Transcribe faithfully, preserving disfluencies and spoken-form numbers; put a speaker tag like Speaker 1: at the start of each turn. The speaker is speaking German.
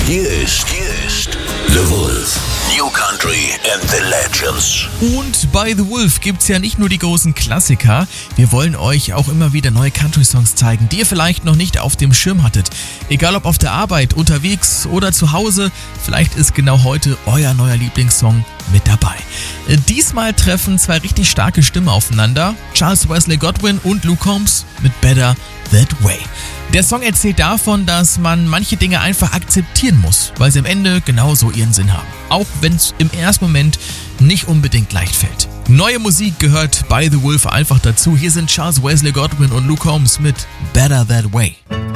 Speaker 1: Hier ist, hier ist The Wolf. New Country and the Legends.
Speaker 2: Und bei The Wolf gibt's ja nicht nur die großen Klassiker. Wir wollen euch auch immer wieder neue Country-Songs zeigen, die ihr vielleicht noch nicht auf dem Schirm hattet. Egal ob auf der Arbeit, unterwegs oder zu Hause, vielleicht ist genau heute euer neuer Lieblingssong mit dabei. Diesmal treffen zwei richtig starke Stimmen aufeinander. Charles Wesley Godwin und Luke Combs mit Better That Way. Der Song erzählt davon, dass man manche Dinge einfach akzeptieren muss, weil sie am Ende genauso ihren Sinn haben. Auch wenn es im ersten Moment nicht unbedingt leicht fällt. Neue Musik gehört bei The Wolf einfach dazu. Hier sind Charles Wesley Godwin und Luke Combs mit Better That Way.